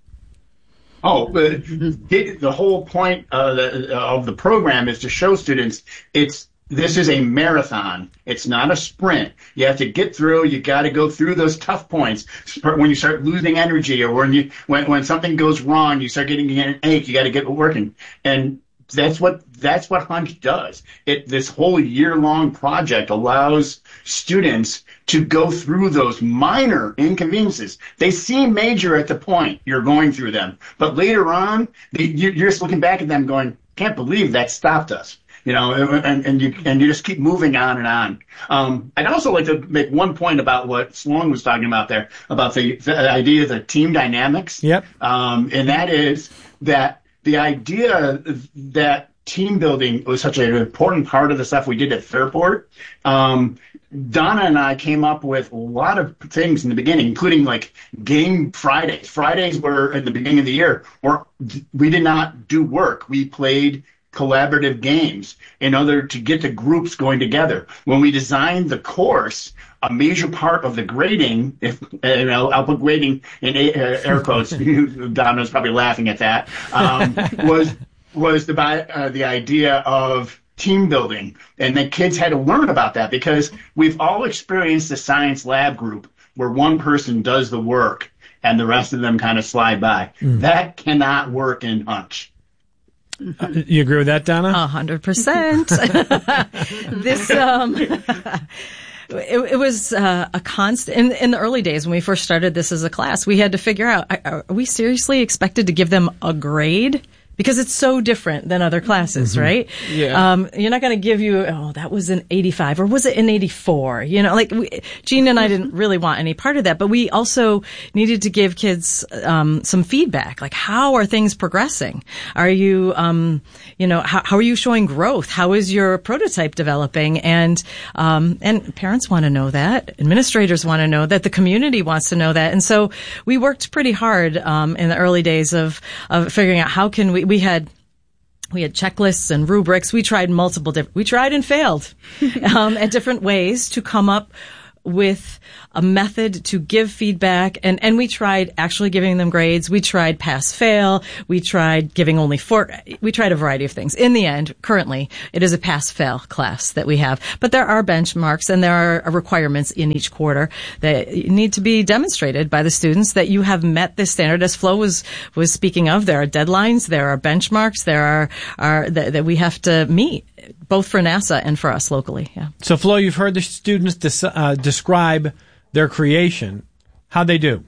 Oh, uh, the whole point uh, the, uh, of the program is to show students it's this is a marathon. It's not a sprint. You have to get through. You got to go through those tough points. When you start losing energy, or when you when when something goes wrong, you start getting an ache. You got to get working, and that's what that's what Hunch does. It this whole year long project allows students to go through those minor inconveniences. They seem major at the point you're going through them, but later on, they, you're just looking back at them, going, "Can't believe that stopped us." You know, and, and you and you just keep moving on and on. Um, I'd also like to make one point about what Sloan was talking about there, about the, the idea of the team dynamics. Yep. Um, and that is that the idea that team building was such an important part of the stuff we did at Fairport. Um, Donna and I came up with a lot of things in the beginning, including like game Fridays. Fridays were at the beginning of the year where we did not do work. We played collaborative games in order to get the groups going together. When we designed the course, a major part of the grading, if you know, I'll put grading in air quotes, Donna's probably laughing at that, um, was was the uh, the idea of team building, and the kids had to learn about that, because we've all experienced the science lab group where one person does the work and the rest of them kind of slide by. Mm. That cannot work in Hunch. Uh, you agree with that, Donna? A hundred percent. This, um, it, it was uh, a constant, in, in the early days when we first started this as a class, we had to figure out, are, are we seriously expected to give them a grade because it's so different than other classes, Mm-hmm. right? Yeah. Um, you're not going to give you, oh, that was an eighty-five, or was it an eighty-four? You know, like we, Jean and I didn't really want any part of that, but we also needed to give kids um, some feedback, like how are things progressing? Are you, um, you know, how, how are you showing growth? How is your prototype developing? And um, and parents want to know that, administrators want to know that, the community wants to know that, and so we worked pretty hard um, in the early days of of figuring out how can we. We had we had checklists and rubrics. We tried multiple different. We tried and failed um, at different ways to come up with a method to give feedback, and, and we tried actually giving them grades. We tried pass-fail. We tried giving only four. We tried a variety of things. In the end, currently, it is a pass-fail class that we have. But there are benchmarks and there are requirements in each quarter that need to be demonstrated by the students that you have met this standard. As Flo was, was speaking of, there are deadlines, there are benchmarks, there are, are that, that we have to meet, both for NASA and for us locally. Yeah. So, Flo, you've heard the students des- uh, describe their creation. How'd they do?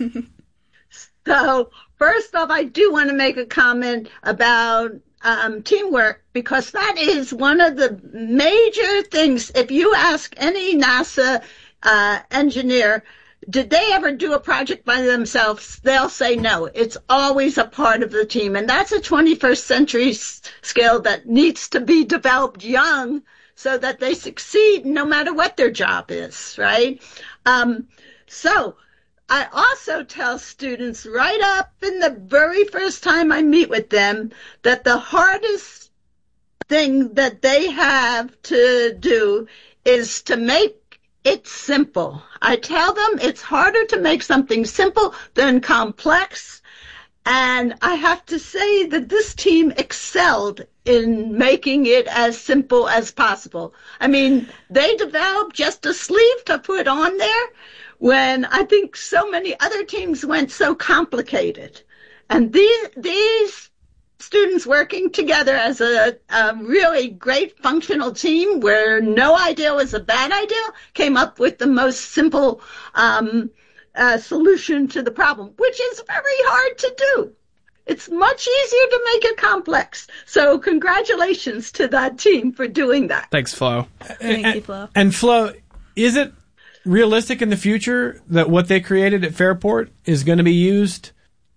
So, first off, I do want to make a comment about um, teamwork, because that is one of the major things. If you ask any NASA uh, engineer, did they ever do a project by themselves? They'll say no. It's always a part of the team. And that's a twenty-first century s- skill that needs to be developed young so that they succeed no matter what their job is, right? Um, so I also tell students right up in the very first time I meet with them that the hardest thing that they have to do is to make it's simple. I tell them it's harder to make something simple than complex. And I have to say that this team excelled in making it as simple as possible. I mean, they developed just a sleeve to put on there when I think so many other teams went so complicated. And these, these students working together as a, a really great functional team where no idea was a bad idea came up with the most simple um, uh, solution to the problem, which is very hard to do. It's much easier to make it complex. So congratulations to that team for doing that. Thanks, Flo. Thank and, you, Flo. And Flo, is it realistic in the future that what they created at Fairport is going to be used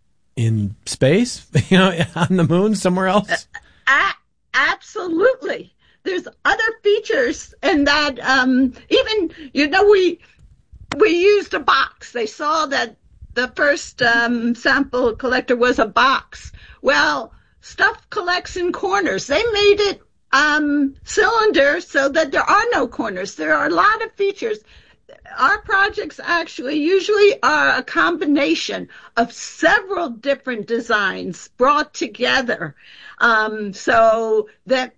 in space, you know, on the moon, somewhere else? Uh, absolutely. There's other features in that, um, even, you know, we we used a box. They saw that the first um, sample collector was a box. Well, stuff collects in corners. They made it um, cylinder so that there are no corners. There are a lot of features. Our projects actually usually are a combination of several different designs brought together, um, so that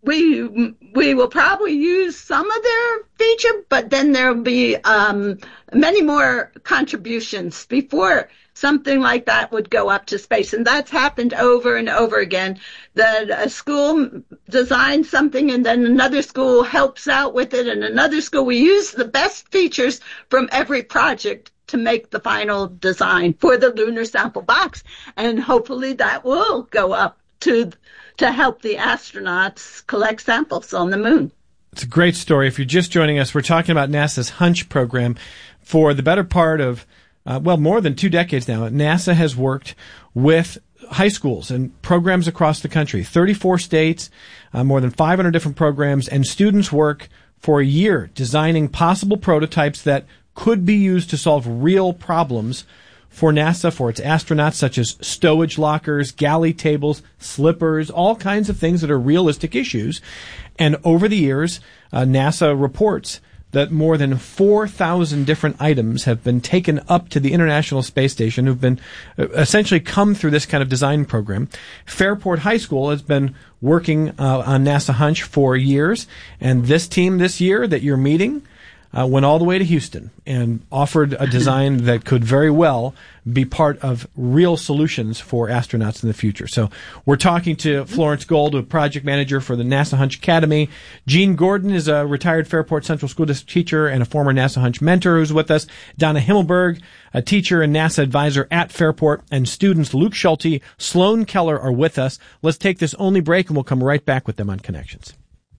we we will probably use some of their feature, but then there will be um, many more contributions before something like that would go up to space. And that's happened over and over again, that a school designs something and then another school helps out with it, and another school. We use the best features from every project to make the final design for the lunar sample box. And hopefully that will go up to to help the astronauts collect samples on the moon. It's a great story. If you're just joining us, we're talking about NASA's HUNCH program. For the better part of, uh, well, more than two decades now, NASA has worked with high schools and programs across the country, thirty-four states, uh, more than five hundred different programs, and students work for a year designing possible prototypes that could be used to solve real problems for NASA, for its astronauts, such as stowage lockers, galley tables, slippers, all kinds of things that are realistic issues. And over the years, uh, NASA reports that more than four thousand different items have been taken up to the International Space Station, who've been uh, essentially come through this kind of design program. Fairport High School has been working uh, on NASA HUNCH for years, and this team this year that you're meeting, uh, went all the way to Houston and offered a design that could very well be part of real solutions for astronauts in the future. So we're talking to Florence Gold, a project manager for the NASA Hunch Academy. Gene Gordon is a retired Fairport Central School District teacher and a former NASA Hunch mentor who's with us. Donna Himmelberg, a teacher and NASA advisor at Fairport, and students Luke Schulte, Sloan Keller are with us. Let's take this only break and we'll come right back with them on Connections.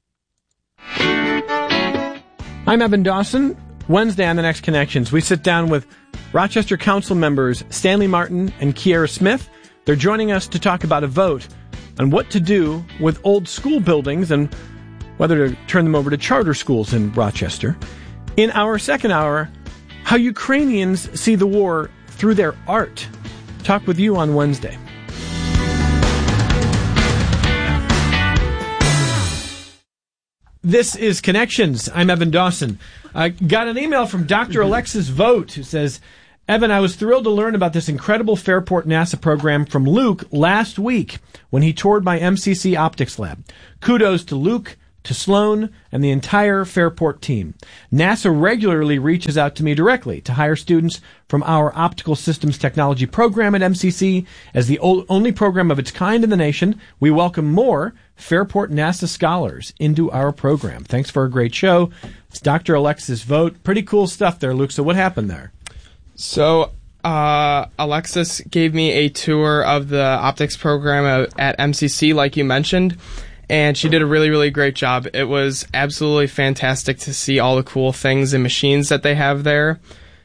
I'm Evan Dawson. Wednesday on the next Connections, we sit down with Rochester Council members Stanley Martin and Kiera Smith. They're joining us to talk about a vote on what to do with old school buildings and whether to turn them over to charter schools in Rochester. In our second hour, how Ukrainians see the war through their art. Talk with you on Wednesday. This is Connections. I'm Evan Dawson. I got an email from Doctor Alexis Vogt who says, Evan, I was thrilled to learn about this incredible Fairport NASA program from Luke last week when he toured my M C C optics lab. Kudos to Luke, to Sloan, and the entire Fairport team. NASA regularly reaches out to me directly to hire students from our Optical Systems Technology program at M C C. As the only program of its kind in the nation, we welcome more Fairport NASA scholars into our program. Thanks for a great show. It's Doctor Alexis Vogt. Pretty cool stuff there, Luke. So what happened there? So uh, Alexis gave me a tour of the optics program at M C C, like you mentioned, and she did a really, really great job. It was absolutely fantastic to see all the cool things and machines that they have there.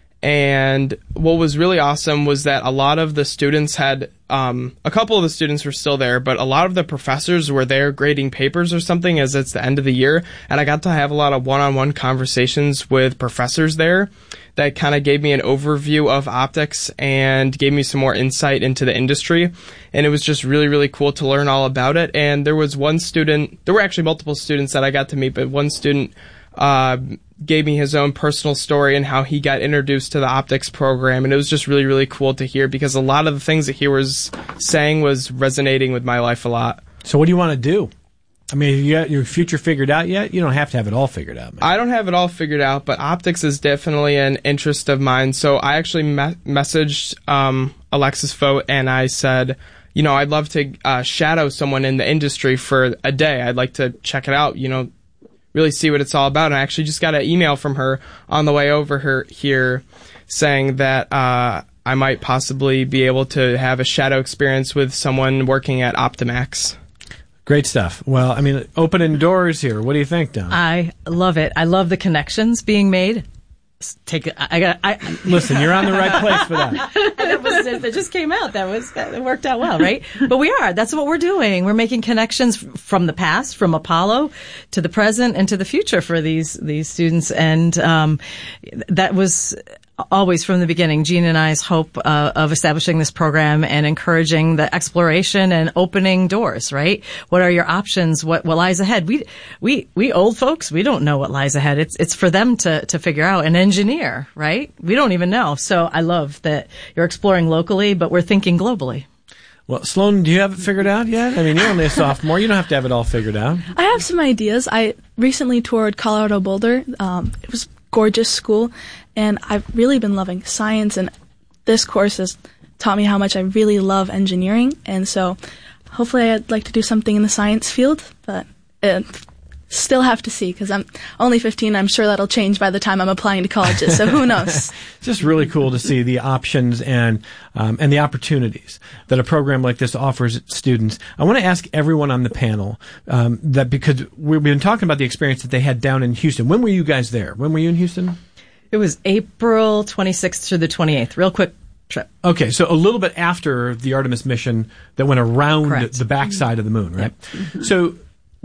And what was really awesome was that a lot of the students had, um, a couple of the students were still there, but a lot of the professors were there grading papers or something as it's the end of the year. And I got to have a lot of one-on-one conversations with professors there that kind of gave me an overview of optics and gave me some more insight into the industry. And it was just really, really cool to learn all about it. And there was one student, there were actually multiple students that I got to meet, but one student uh, gave me his own personal story and how he got introduced to the optics program. And it was just really, really cool to hear because a lot of the things that he was saying was resonating with my life a lot. So what do you want to do? I mean, have you got your future figured out yet? You don't have to have it all figured out, man. I don't have it all figured out, but optics is definitely an interest of mine. So I actually me- messaged um, Alexis Vogt and I said, you know, I'd love to uh, shadow someone in the industry for a day. I'd like to check it out, you know, really see what it's all about. And I actually just got an email from her on the way over her here saying that uh, I might possibly be able to have a shadow experience with someone working at Optimax. Great stuff. Well, I mean, opening doors here. What do you think, Don? I love it. I love the connections being made. Take it. I got. I listen. You're on the right place for that. that was that just came out. That was that worked out well, right? But we are. That's what we're doing. We're making connections from the past, from Apollo, to the present and to the future for these these students, and um, that was always from the beginning Gene and I's hope uh, of establishing this program and encouraging the exploration and opening doors, right? What are your options? What, what lies ahead? We, we, we old folks, we don't know what lies ahead. It's, it's for them to, to figure out. An engineer, right? We don't even know. So I love that you're exploring locally, but we're thinking globally. Well, Sloan, do you have it figured out yet? I mean, you're only a sophomore. You don't have to have it all figured out. I have some ideas. I recently toured Colorado Boulder. Um, it was gorgeous school, and I've really been loving science, and this course has taught me how much I really love engineering, and so hopefully I'd like to do something in the science field, but uh, still have to see because I'm only fifteen. I'm sure that'll change by the time I'm applying to colleges, so who knows. Just really cool to see the options and um, and the opportunities that a program like this offers students. I want to ask everyone on the panel um, that because we've been talking about the experience that they had down in Houston. When were you guys there? When were you in Houston? It was April twenty-sixth through the twenty-eighth. Real quick trip. Okay, so a little bit after the Artemis mission that went around Correct. The backside of the moon, right? Yep. So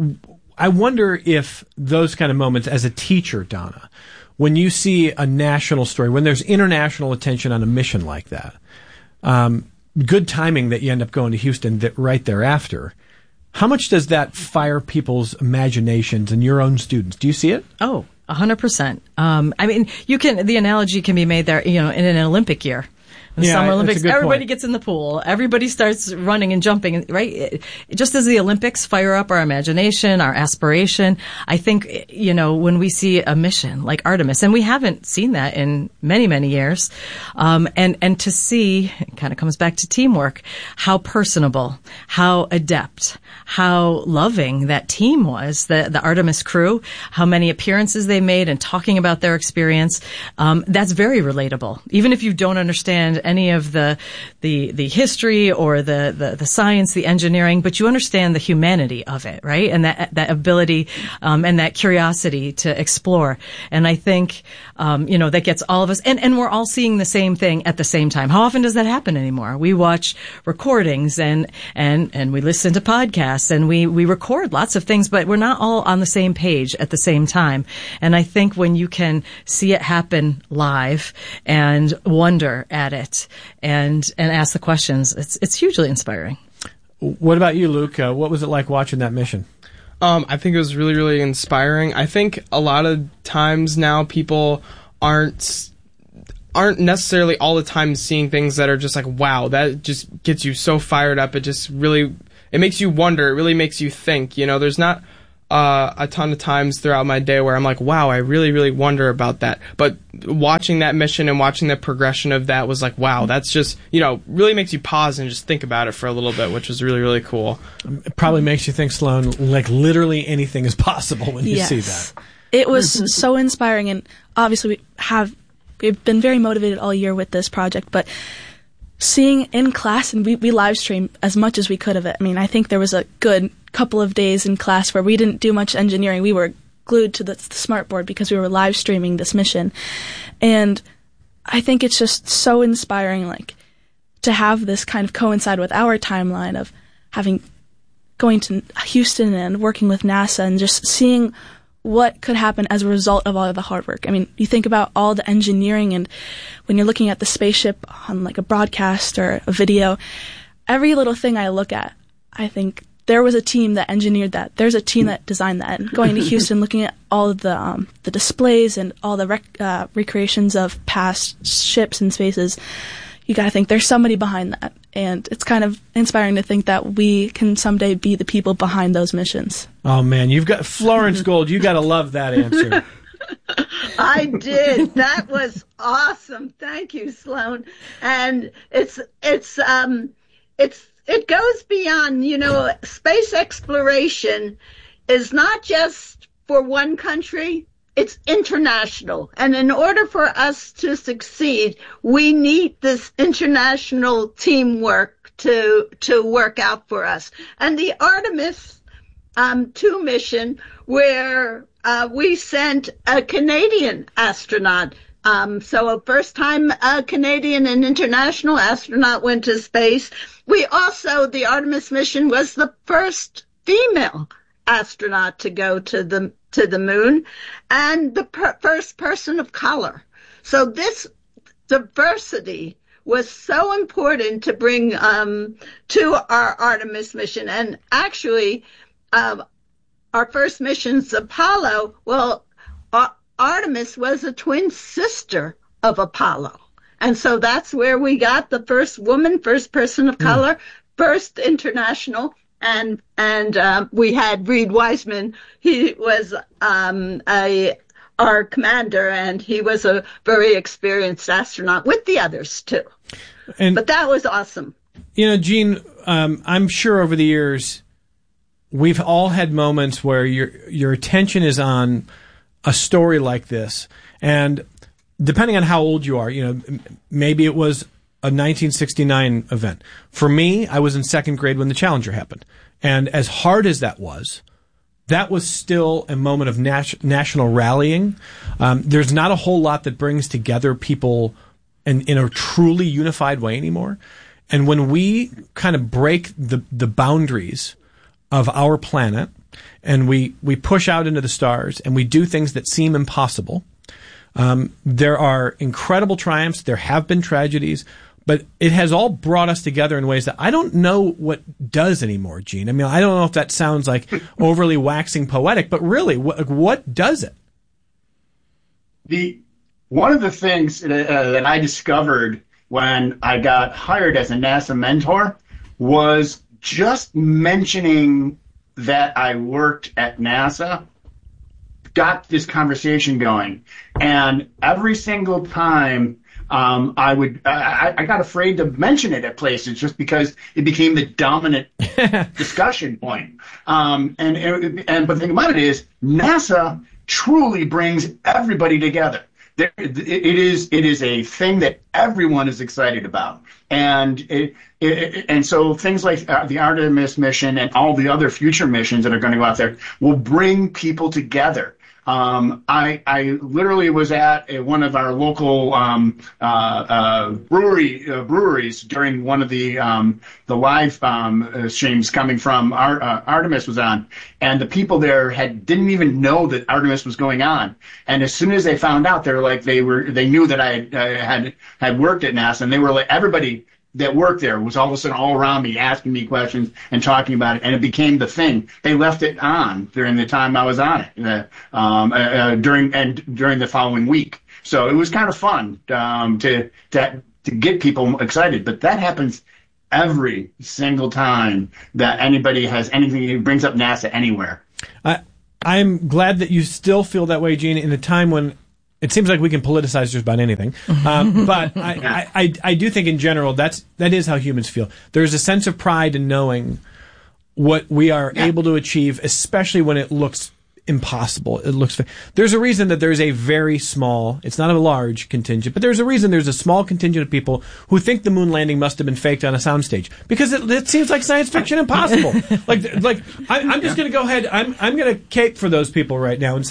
I wonder if those kind of moments as a teacher, Donna, when you see a national story, when there's international attention on a mission like that, um, good timing that you end up going to Houston that right thereafter, how much does that fire people's imaginations and your own students? Do you see it? Oh, a hundred percent. Um, I mean, you can, the analogy can be made there, you know, in an Olympic year. The Yeah, Summer that's a Olympics, good everybody point. gets in the pool. Everybody starts running and jumping, right? It- Just as the Olympics fire up our imagination, our aspiration, I think, you know, when we see a mission like Artemis, and we haven't seen that in many, many years, um, and, and to see, it kind of comes back to teamwork, how personable, how adept, how loving that team was, the, the Artemis crew, how many appearances they made and talking about their experience, um, that's very relatable. Even if you don't understand any of the the the history or the, the the science, the engineering, but you understand the humanity of it, right? And that that ability um, and that curiosity to explore. And I think um, you know that gets all of us. And and we're all seeing the same thing at the same time. How often does that happen anymore? We watch recordings and and and we listen to podcasts and we we record lots of things, but we're not all on the same page at the same time. And I think when you can see it happen live and wonder at it and and ask the questions, it's it's hugely inspiring. What about you, Luke? Uh, what was it like watching that mission? Um, I think it was really, really inspiring. I think a lot of times now people aren't aren't necessarily all the time seeing things that are just like, wow, that just gets you so fired up. It just really, it makes you wonder. It really makes you think. You know, there's not uh, a ton of times throughout my day where I'm like, wow, I really, really wonder about that. But watching that mission and watching the progression of that was like, wow, that's just, you know, really makes you pause and just think about it for a little bit, which was really, really cool. It probably makes you think, Sloan, like literally anything is possible when you Yes. see that. It was so inspiring, and obviously we have we've been very motivated all year with this project, but seeing in class, and we, we live stream as much as we could of it. I mean, I think there was a good couple of days in class where we didn't do much engineering. We were glued to the, the smartboard because we were live streaming this mission. And I think it's just so inspiring, like, to have this kind of coincide with our timeline of having, going to Houston and working with NASA and just seeing what could happen as a result of all of the hard work. I mean, you think about all the engineering, and when you're looking at the spaceship on like a broadcast or a video, every little thing I look at, I think there was a team that engineered that. There's a team that designed that. And going to Houston, looking at all of the um, the displays and all the rec- uh, recreations of past ships and spaces, you got to think there's somebody behind that. And it's kind of inspiring to think that we can someday be the people behind those missions. Oh, man, you've got Florence Gold. You got to love that answer. I did. That was awesome. Thank you, Sloan. And it's it's um it's it goes beyond, you know, space exploration is not just for one country. It's international. And in order for us to succeed, we need this international teamwork to to work out for us. And the Artemis um, two mission, where uh, we sent a Canadian astronaut. Um, so a first-time uh, Canadian and international astronaut went to space. We also, the Artemis mission was the first female astronaut to go to the to the moon, and the per- first person of color. So this diversity was so important to bring um, to our Artemis mission. And actually, uh, our first missions, Apollo, well, Ar- Artemis was a twin sister of Apollo. And so that's where we got the first woman, first person of color, mm. first international. And and um, we had Reed Wiseman. He was um, a our commander, and he was a very experienced astronaut with the others too. And, but that was awesome. You know, Gene, um, I'm sure over the years we've all had moments where your your attention is on a story like this, and depending on how old you are, you know, maybe it was a nineteen sixty-nine event. For me, I was in second grade when the Challenger happened. And as hard as that was, that was still a moment of nas- national rallying. Um, there's not a whole lot that brings together people in, in a truly unified way anymore. And when we kind of break the, the boundaries of our planet and we, we push out into the stars and we do things that seem impossible, um, there are incredible triumphs. There have been tragedies. But it has all brought us together in ways that I don't know what does anymore, Gene. I mean, I don't know if that sounds like overly waxing poetic, but really, what, what does it? The one of the things that, uh, that I discovered when I got hired as a NASA mentor was just mentioning that I worked at NASA got this conversation going. And every single time um, I would, I, I got afraid to mention it at places just because it became the dominant discussion point. Um, and, and, but the thing about it is NASA truly brings everybody together. There, it is it is a thing that everyone is excited about, and it, it, and so things like uh, the Artemis mission and all the other future missions that are going to go out there will bring people together. Um, I, I literally was at a, one of our local um, uh, uh, brewery uh, breweries during one of the um, the live um, streams coming from Ar- uh, Artemis was on, and the people there had didn't even know that Artemis was going on. And as soon as they found out, they were like they were they knew that I had uh, had, had worked at NASA, and they were like everybody that worked there was all of a sudden all around me asking me questions and talking about it, and it became the thing. They left it on during the time I was on it, uh, um, uh, uh, during and during the following week. So it was kind of fun um, to to to get people excited. But that happens every single time that anybody has anything brings up NASA anywhere. I I'm glad that you still feel that way, Gene, in a time when it seems like we can politicize just about anything, um, but I, I, I, I do think in general that's that is how humans feel. There's a sense of pride in knowing what we are yeah. able to achieve, especially when it looks impossible. It looks. There's a reason that there's a very small. It's not a large contingent, but there's a reason there's a small contingent of people who think the moon landing must have been faked on a soundstage because it, it seems like science fiction impossible. like, like I, I'm just going to go ahead. I'm I'm going to cape for those people right now and say,